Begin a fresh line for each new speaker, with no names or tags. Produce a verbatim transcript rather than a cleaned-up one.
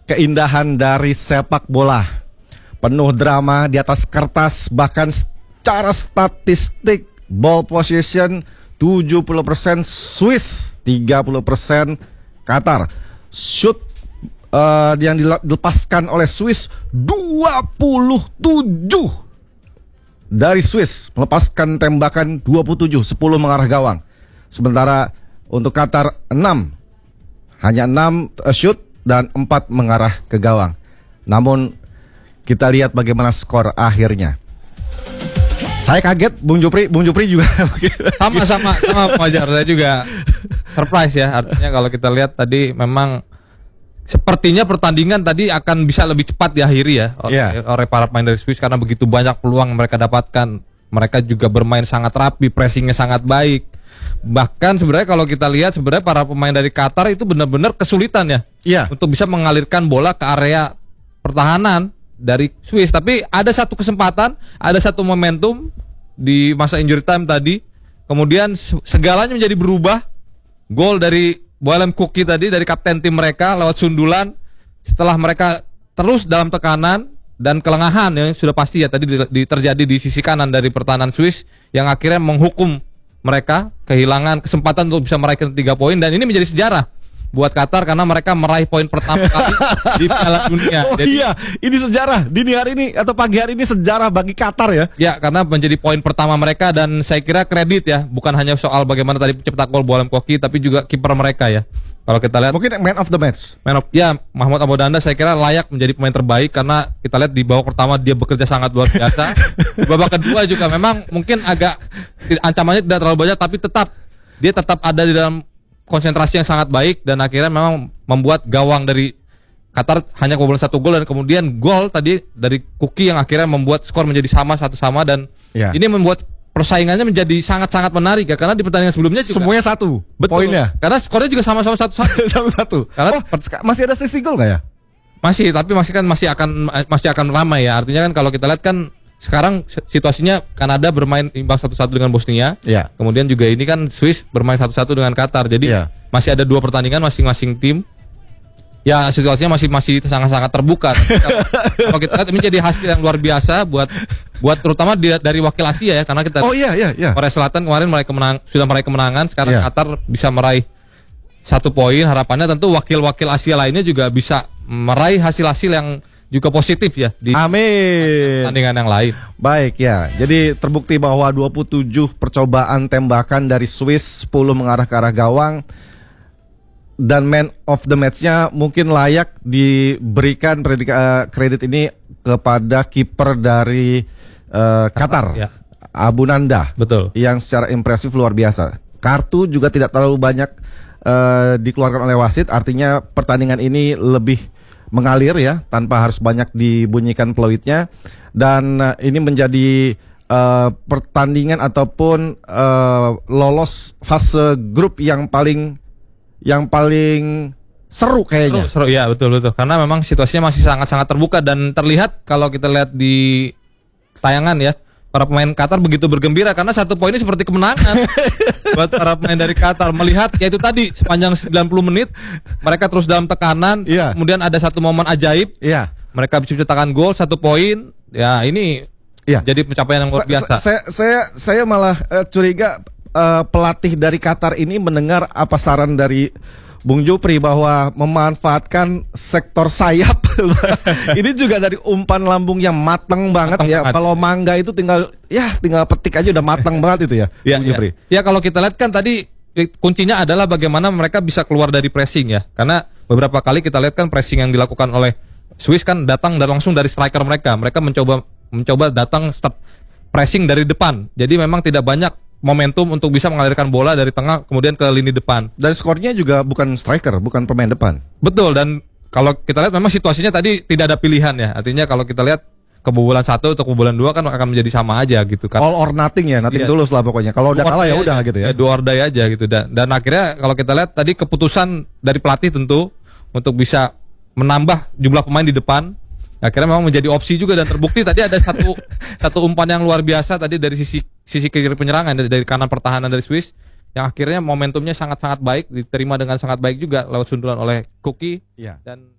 keindahan dari sepak bola. Penuh drama di atas kertas, bahkan secara statistik ball possession tujuh puluh persen Swiss, tiga puluh persen Qatar. Shoot uh, yang dilepaskan oleh Swiss dua puluh tujuh dari Swiss, melepaskan tembakan dua puluh tujuh, sepuluh mengarah gawang. Sementara untuk Qatar enam, hanya enam shoot dan empat mengarah ke gawang. Namun kita lihat bagaimana skor akhirnya. Saya kaget, Bung Jupri, Bung Jupri juga
sama-sama sama Fajar. Saya juga surprise ya. Artinya kalau kita lihat tadi memang sepertinya pertandingan tadi akan bisa lebih cepat diakhiri ya oleh, yeah. oleh para pemain dari Swiss karena begitu banyak peluang yang mereka dapatkan. Mereka juga bermain sangat rapi, pressingnya sangat baik. Bahkan sebenarnya kalau kita lihat sebenarnya para pemain dari Qatar itu benar-benar kesulitan ya
yeah.
untuk bisa mengalirkan bola ke area pertahanan dari Swiss. Tapi ada satu kesempatan, ada satu momentum di masa injury time tadi, kemudian segalanya menjadi berubah. Gol dari Boelem Kuki tadi, dari kapten tim mereka lewat sundulan, setelah mereka terus dalam tekanan dan kelengahan yang sudah pasti ya tadi di, di, terjadi di sisi kanan dari pertahanan Swiss yang akhirnya menghukum mereka kehilangan kesempatan untuk bisa meraih tiga poin, dan ini menjadi sejarah buat Qatar karena mereka meraih poin pertama kali di Piala Dunia.
Oh Jadi, iya, ini sejarah dini hari ini atau pagi hari ini sejarah bagi Qatar ya.
Ya, karena menjadi poin pertama mereka, dan saya kira kredit ya, bukan hanya soal bagaimana tadi cetak gol Boelem Kuki, tapi juga kiper mereka ya. Kalau kita lihat
mungkin man of the match.
Man of ya, Mahmud Abu Danda saya kira layak menjadi pemain terbaik karena kita lihat di babak pertama dia bekerja sangat luar biasa. Di babak kedua juga memang mungkin agak ancamannya tidak terlalu banyak, tapi tetap dia tetap ada di dalam konsentrasi yang sangat baik, dan akhirnya memang membuat gawang dari Qatar hanya kebobolan satu gol, dan kemudian gol tadi dari Kuki yang akhirnya membuat skor menjadi sama satu sama, dan ya. Ini membuat persaingannya menjadi sangat-sangat menarik ya, karena di pertandingan sebelumnya juga
semuanya satu
betul,
poinnya,
karena skornya juga sama-sama satu-satu.
Satu-satu.
Karena
oh, masih ada sisi gol nggak ya?
Masih, tapi masih kan masih akan masih akan ramai ya. Artinya kan kalau kita lihat kan sekarang situasinya Kanada bermain imbang satu-satu dengan Bosnia.
Ya.
Kemudian juga ini kan Swiss bermain satu-satu dengan Qatar. Jadi ya. Masih ada dua pertandingan masing-masing tim. Ya, situasinya masih masih sangat-sangat terbuka. Kalau kita lihat ini jadi hasil yang luar biasa buat buat terutama di, dari wakil Asia ya, karena kita
Oh iya iya iya.
Korea Selatan kemarin meraih kemenang, sudah meraih kemenangan, sekarang yeah. Qatar bisa meraih satu poin. Harapannya tentu wakil-wakil Asia lainnya juga bisa meraih hasil-hasil yang juga positif ya di
Amin.
pertandingan yang lain.
Baik ya. Jadi terbukti bahwa dua puluh tujuh percobaan tembakan dari Swiss, sepuluh mengarah ke arah gawang. Dan man of the match-nya mungkin layak diberikan predika, kredit ini kepada kiper dari uh, Qatar,
ya.
Abu Nanda.
Betul.
Yang secara impresif luar biasa. Kartu juga tidak terlalu banyak uh, dikeluarkan oleh wasit, artinya pertandingan ini lebih mengalir ya, tanpa harus banyak dibunyikan peluitnya. Dan uh, ini menjadi uh, pertandingan ataupun uh, lolos fase grup yang paling yang paling seru kayaknya.
Seru, seru ya, betul betul. Karena memang situasinya masih sangat-sangat terbuka, dan terlihat kalau kita lihat di tayangan ya, para pemain Qatar begitu bergembira karena satu poin ini seperti kemenangan buat para pemain dari Qatar. Melihat yaitu tadi sepanjang sembilan puluh menit mereka terus dalam tekanan, yeah. Kemudian ada satu momen ajaib, yeah. Mereka bisa menciptakan gol satu poin. Ya ini yeah. Jadi pencapaian yang luar biasa.
Saya saya saya malah uh, curiga Uh, pelatih dari Qatar ini mendengar apa saran dari Bung Jupri bahwa memanfaatkan sektor sayap. Ini juga dari umpan lambung yang matang banget matang ya. Banget. Kalau mangga itu tinggal ya tinggal petik aja udah matang banget itu ya,
ya
Bung Jupri.
Ya, ya kalau kita lihat kan tadi kuncinya adalah bagaimana mereka bisa keluar dari pressing ya. Karena beberapa kali kita lihat kan pressing yang dilakukan oleh Swiss kan datang dan langsung dari striker mereka. Mereka mencoba mencoba datang start pressing dari depan. Jadi memang tidak banyak momentum untuk bisa mengalirkan bola dari tengah kemudian ke lini depan.
Dan skornya juga bukan striker, bukan pemain depan.
Betul, dan kalau kita lihat memang situasinya tadi tidak ada pilihan ya. Artinya kalau kita lihat kebobolan satu atau kebobolan dua kan akan menjadi sama aja gitu kan.
All or nothing ya, nothing tulus lah pokoknya. Kalau udah kalah ya udah gitu ya.
Ya dua or die aja gitu. Dan, dan akhirnya kalau kita lihat tadi keputusan dari pelatih tentu untuk bisa menambah jumlah pemain di depan. Akhirnya memang menjadi opsi juga, dan terbukti tadi ada satu satu umpan yang luar biasa tadi dari sisi sisi kiri penyerangan dari, dari kanan pertahanan dari Swiss yang akhirnya momentumnya sangat-sangat baik, diterima dengan sangat baik juga lewat sundulan oleh Kuki, ya. Dan